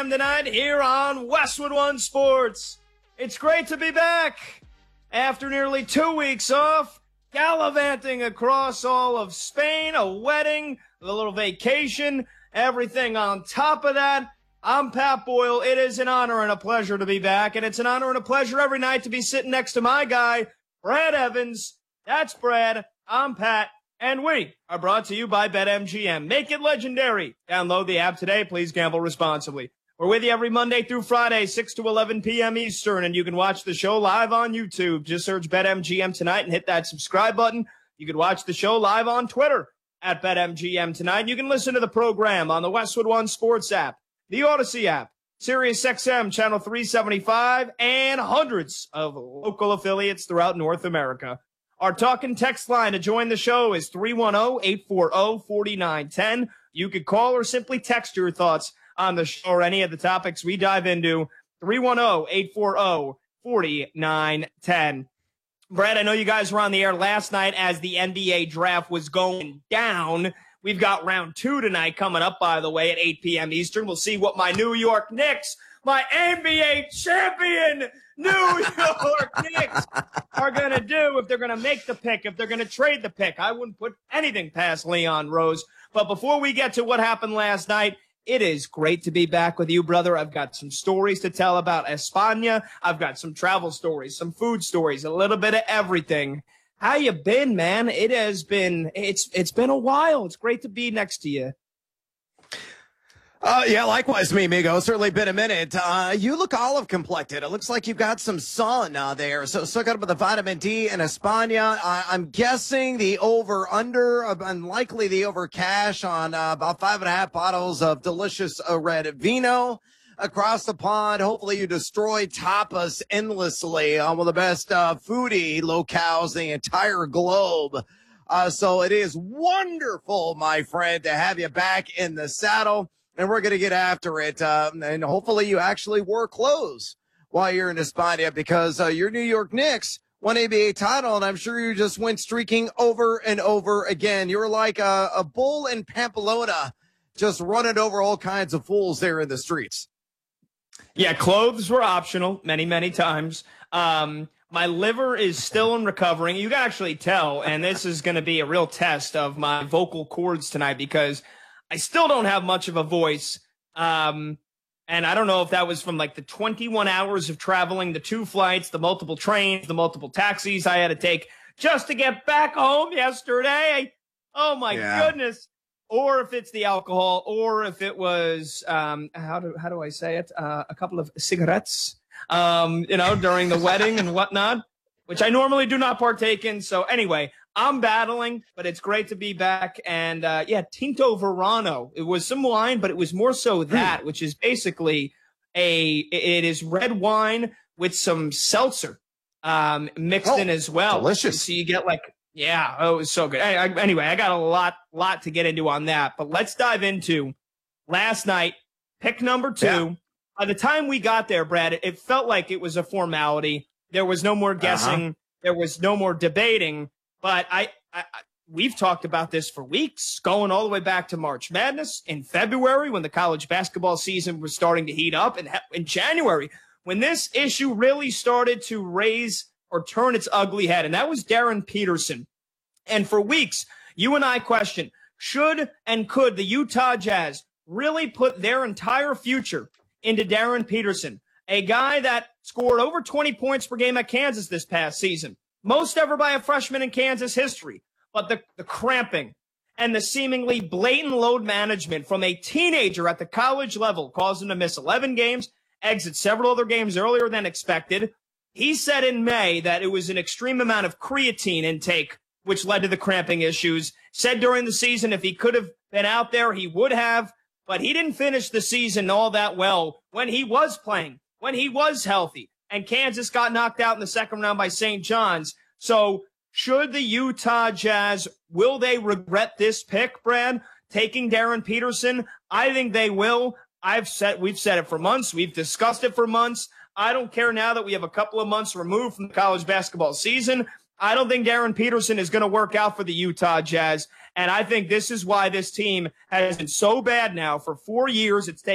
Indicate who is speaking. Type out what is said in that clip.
Speaker 1: Tonight here on Westwood One Sports. It's great to be back after nearly 2 weeks off, gallivanting across all of Spain, a wedding, a little vacation, everything on top of that. I'm Pat Boyle. It is an honor and a pleasure to be back, and it's an honor and a pleasure every night to be sitting next to my guy, Brad Evans. That's Brad. I'm Pat. And we are brought to you by BetMGM. Make it legendary. Download the app today. Please gamble responsibly. We're with you every Monday through Friday, 6 to 11 p.m. Eastern, and you can watch the show live on YouTube. Just search BetMGM Tonight and hit that subscribe button. You can watch the show live on Twitter at BetMGM Tonight. You can listen to the program on the Westwood One Sports app, the Odyssey app, SiriusXM Channel 375, and hundreds of local affiliates throughout North America. Our talk and text line to join the show is 310-840-4910. You could call or simply text your thoughts on the show or any of the topics we dive into. 310-840-4910. Brad, I know you guys were on the air last night as the NBA draft was going down. We've got round 2 tonight coming up, by the way, at 8 p.m. Eastern. We'll see what my New York Knicks, my NBA champion New York Knicks, are going to do, if they're going to make the pick, if they're going to trade the pick. I wouldn't put anything past Leon Rose. But before we get to what happened last night, it is great to be back with you, brother. I've got some stories to tell about España. I've got some travel stories, some food stories, a little bit of everything. How you been, man? It's been a while. It's great to be next to you.
Speaker 2: Yeah, likewise, me, amigo. It's certainly been a minute. You look olive complected. It looks like you've got some sun there. So soak up with the vitamin D in España. I'm guessing the over-under, unlikely the over-cash on about 5.5 bottles of delicious red vino across the pond. Hopefully you destroy tapas endlessly on one of the best foodie locales in the entire globe. So it is wonderful, my friend, to have you back in the saddle. And we're going to get after it. And hopefully you actually wore clothes while you're in España, because your New York Knicks won NBA title, and I'm sure you just went streaking over and over again. You're like a bull in Pamplona, just running over all kinds of fools there in the streets.
Speaker 1: Yeah, clothes were optional many, many times. My liver is still in recovering. You can actually tell, and this is going to be a real test of my vocal cords tonight, because I still don't have much of a voice, and I don't know if that was from like the 21 hours of traveling, the 2 flights, the multiple trains, the multiple taxis I had to take just to get back home yesterday. Oh, my goodness. Or if it's the alcohol, or if it was, how do I say it, a couple of cigarettes, during the wedding and whatnot, which I normally do not partake in. So anyway, I'm battling, but it's great to be back. And, Tinto Verano. It was some wine, but it was more so that, which is basically it is red wine with some seltzer mixed in as well.
Speaker 2: Delicious.
Speaker 1: So you get it was so good. Anyway, I got a lot to get into on that. But let's dive into last night, pick number 2. Yeah. By the time we got there, Brad, it felt like it was a formality. There was no more guessing. There was no more debating. But we've talked about this for weeks, going all the way back to March Madness, in February when the college basketball season was starting to heat up, and in January when this issue really started to raise or turn its ugly head, and that was Darren Peterson. And for weeks, you and I questioned, should and could the Utah Jazz really put their entire future into Darren Peterson, a guy that scored over 20 points per game at Kansas this past season? Most ever by a freshman in Kansas history. But the cramping and the seemingly blatant load management from a teenager at the college level caused him to miss 11 games, exit several other games earlier than expected. He said in May that it was an extreme amount of creatine intake which led to the cramping issues. Said during the season if he could have been out there, he would have. But he didn't finish the season all that well when he was playing, when he was healthy. And Kansas got knocked out in the second round by St. John's. So should the Utah Jazz, will they regret this pick, Brad, taking Darren Peterson? I think they will. We've said it for months. We've discussed it for months. I don't care now that we have a couple of months removed from the college basketball season. I don't think Darren Peterson is going to work out for the Utah Jazz. And I think this is why this team has been so bad now for 4 years. It's taken